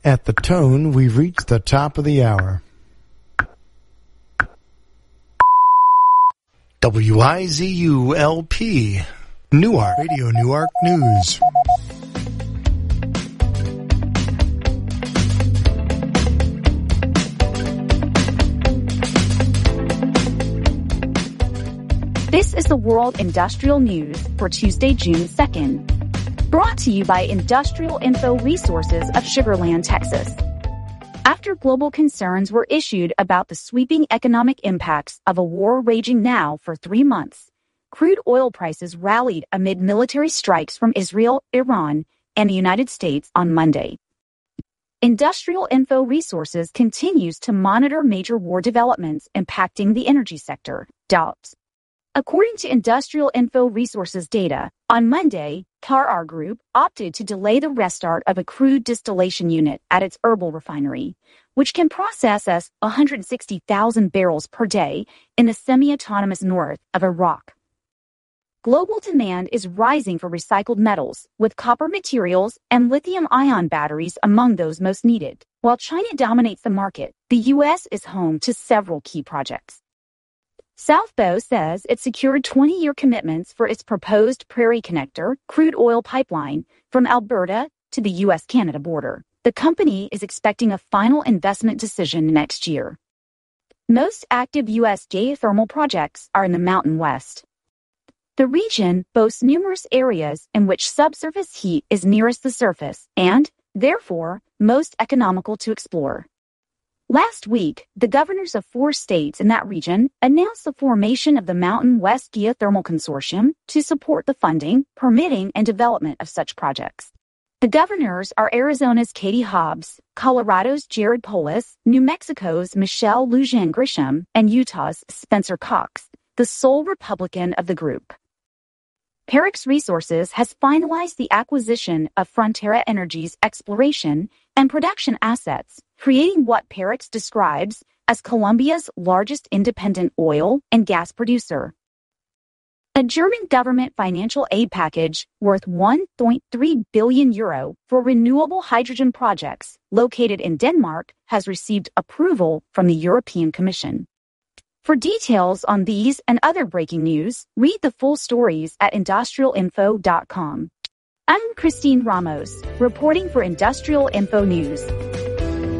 At the tone, we've reached the top of the hour. WIZU-LP, Newark, Radio Newark News. This is the World Industrial News for Tuesday, June 2nd. Brought to you by Industrial Info Resources of Sugar Land, Texas. After global concerns were issued about the sweeping economic impacts of a war raging now for 3 months, crude oil prices rallied amid military strikes from Israel, Iran, and the United States on Monday. Industrial Info Resources continues to monitor major war developments impacting the energy sector, DOPS. According to Industrial Info Resources data, on Monday, CARR Group opted to delay the restart of a crude distillation unit at its Erbil refinery, which can process 160,000 barrels per day in the semi-autonomous north of Iraq. Global demand is rising for recycled metals, with copper materials and lithium-ion batteries among those most needed. While China dominates the market, the U.S. is home to several key projects. South Bow says it secured 20-year commitments for its proposed Prairie Connector crude oil pipeline from Alberta to the U.S.-Canada border. The company is expecting a final investment decision next year. Most active U.S. geothermal projects are in the Mountain West. The region boasts numerous areas in which subsurface heat is nearest the surface and, therefore, most economical to explore. Last week, the governors of 4 states in that region announced the formation of the Mountain West Geothermal Consortium to support the funding, permitting, and development of such projects. The governors are Arizona's Katie Hobbs, Colorado's Jared Polis, New Mexico's Michelle Lujan Grisham, and Utah's Spencer Cox, the sole Republican of the group. Parex Resources has finalized the acquisition of Frontera Energy's exploration and production assets, creating what Parex describes as Colombia's largest independent oil and gas producer. A German government financial aid package worth €1.3 billion for renewable hydrogen projects located in Denmark has received approval from the European Commission. For details on these and other breaking news, read the full stories at industrialinfo.com. I'm Christine Ramos, reporting for Industrial Info News.